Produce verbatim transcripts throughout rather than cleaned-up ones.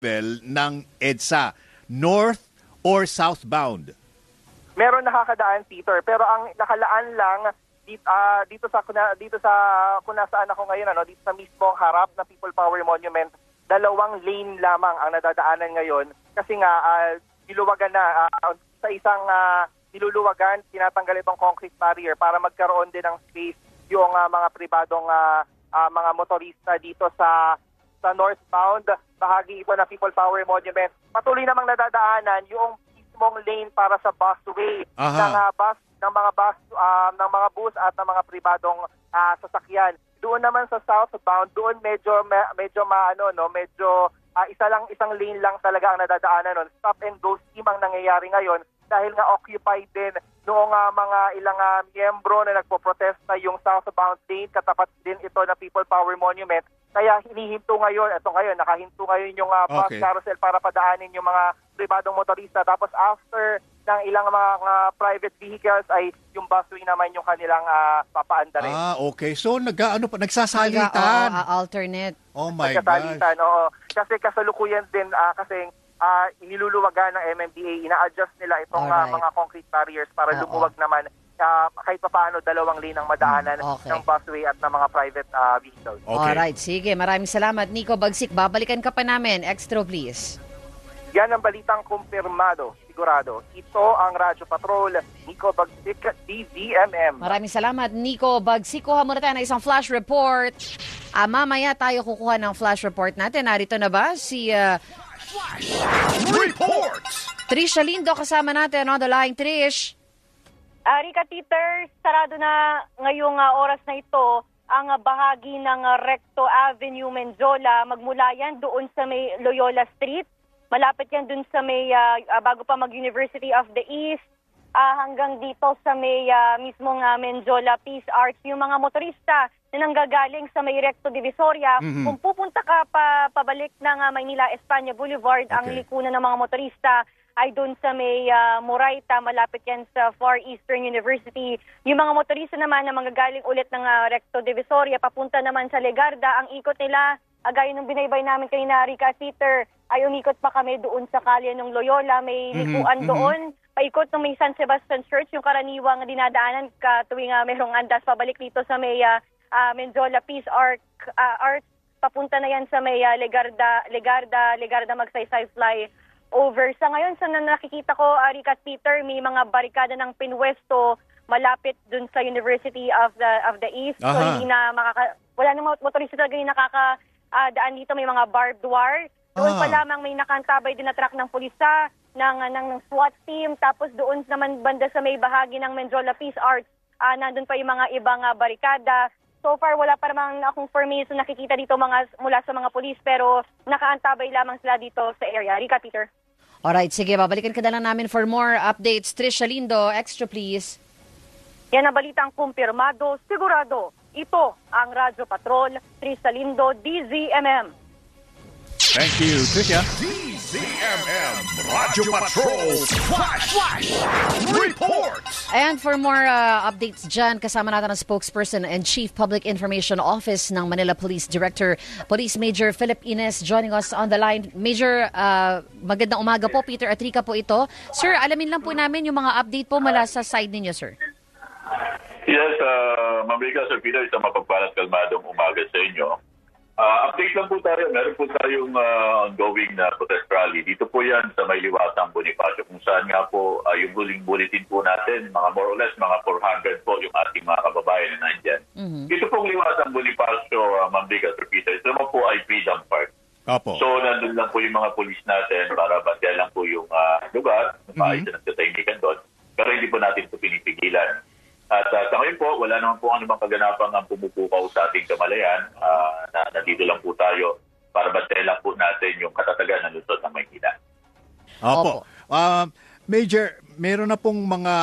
ng EDSA, north or southbound? Meron nakakadaan, Peter, pero ang nakalaan lang dito, uh, dito sa dito sa kung nasaan ako ngayon, ano, dito sa mismong harap ng People Power Monument, dalawang lane lamang ang nadadaanan ngayon kasi nga uh, niluwagan na uh, sa isang uh, niluluwagan, tinatanggal itong concrete barrier para magkaroon din ng space yung uh, mga pribadong uh, uh, mga motorista dito sa sa northbound bahagi ito ng People Power Monument. Patuloy namang nadadaanan yung mismong lane para sa busway ng uh, bus ng mga bus uh, ng mga bus at ng mga pribadong uh, sasakyan. Doon naman sa southbound, doon medyo medyo maano no, medyo uh, isa lang isang lane lang talaga ang nadadaanan noon. Stop and go scheme ang nangyayari ngayon dahil nga occupied din noong uh, mga ilang uh, miyembro na nagpo-protesta yung southbound lane, katapat din ito na People Power Monument. Kaya hinihinto ngayon, ito ngayon, nakahinto ngayon yung uh, bus okay. carousel para padaanin yung mga pribadong motorista. Tapos after ng ilang mga uh, private vehicles ay yung busway naman yung kanilang uh, papaandarin. Ah, okay. So nag-ano pa, nagsasalitan. Naga, uh, alternate. Oh my nagsasalitan, gosh. oo. Kasi kasalukuyan din, uh, kasi uh, iniluluwagan ng M M D A, ina-adjust nila itong uh, mga concrete barriers para Uh-oh. lumuwag naman uh, kahit pa paano dalawang lane ang madaanan okay. ng busway at ng mga private uh, vehicles. Okay. Alright, sige. Maraming salamat, Nico Bagsik. Babalikan ka pa namin. Extra, please. Yan ang balitang kumpirmado, sigurado. Ito ang Radyo Patrol, Nico Bagsik, D Z M M. Maraming salamat, Nico Bagsik. Kuha muna tayo ng isang flash report. Ah, mamaya tayo kukuha ng flash report natin. Narito na ba si uh, Flash Report! Trish Lindo kasama natin on the line. Trish. Uh, Rika Peter, sarado na ngayong uh, oras na ito ang uh, bahagi ng uh, Recto Avenue, Menjola. Magmula yan doon sa may Loyola Street. Malapit yan doon sa may, uh, uh, bago pa mag-University of the East, uh, hanggang dito sa may uh, mismong uh, Menjola Peace Arch. Yung mga motorista na nanggagaling sa may Recto Divisoria, mm-hmm. kung pupunta ka pa pabalik ng uh, Maynila España Boulevard, okay. ang likunan ng mga motorista ay doon sa may uh, Moraita, malapit yan sa Far Eastern University. Yung mga motorista naman na manggagaling ulit ng uh, Recto Divisoria, papunta naman sa Legarda, ang ikot nila, uh, gaya ng binaybay namin kanina, Rika Peter, ay umikot pa kami doon sa kalye ng Loyola, may likuan mm-hmm. doon, paikot ng may San Sebastian Church, yung karaniwang dinadaanan ka tuwing uh, mayroong andas pabalik dito sa may uh, uh, Menjola Peace Arch, uh, Arch, papunta na yan sa may uh, Legarda, Legarda, Legarda Magsaysay Fly over. Sa ngayon, sa nakikita ko, Arika at Peter, may mga barikada ng pinwesto malapit dun sa University of the of the East. Aha. So hindi na makaka... Wala nang motorista talaga yung nakakadaan uh, dito. May mga barbed wire. Doon pa lamang may nakantabay din na truck ng pulisa, ng, ng, ng SWAT team. Tapos doon naman banda sa may bahagi ng Menjola Peace Arch, uh, nandun pa yung mga ibang uh, barikada. So far, wala pa namang akong formation nakikita dito mga, mula sa mga pulis, pero nakaantabay lamang sila dito sa area. Rika, Peter. Alright, sige, babalikan ka na lang namin for more updates. Trish Lindo, extra please. Yan ang balitang kumpirmado, sigurado. Ito ang Radyo Patrol, Trish Lindo, D Z M M. Thank you, Tricia. D Z M M Radyo Patrol Flash, Flash Report! And for more uh, updates dyan, kasama natin ang spokesperson and Chief Public Information Office ng Manila Police Director, Police Major Philip Ines, joining us on the line. Major, uh, magandang umaga po. Peter at Rika po ito. Sir, alamin lang po namin yung mga update po mula sa side ninyo, sir. Yes, uh, Ma'am Rika, Sir Peter, isang mapagpalat kalmadong umaga sa inyo. Uh, update lang po tayo. Meron po tayong uh, ongoing na protest rally. Dito po yan sa may Liwasang Bonifacio, kung saan nga po uh, yung huling bulletin po natin, mga more or less, mga four hundred po yung ating mga kababayan na nandyan. Mm-hmm. Dito pong Liwasang Bonifacio, uh, Ma'am Rika, Sir Peter, ito naman po ay Freedom Park. Opo. So, nandun lang po yung mga pulis natin para bantayan lang po yung uh, lugar, maayos mm-hmm. na nagtatahimikan doon. Pero hindi po natin ito pinipigilan. At uh, sa ngayon po, wala naman po anumang kaganapang ang pumupukaw sa ating kamalayan. Uh, na, nandito lang po tayo para bantayan lang po natin yung katatagan ng lungsod ng Maynila. Opo. Uh, Major, meron na pong mga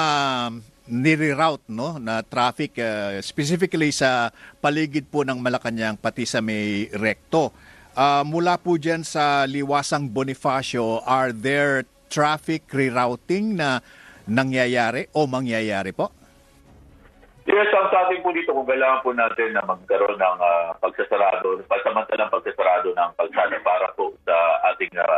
nire-route no, na traffic, uh, specifically sa paligid po ng Malacanang, pati sa may Recto. Uh, mula po dyan sa Liwasang Bonifacio, are there traffic rerouting na nangyayari o mangyayari po? Yes, ang sa atin po dito, kung kailangan po natin na magkaroon ng uh, pagsasarado, pansamantalang pagsasarado ng kalsada para po sa ating uh,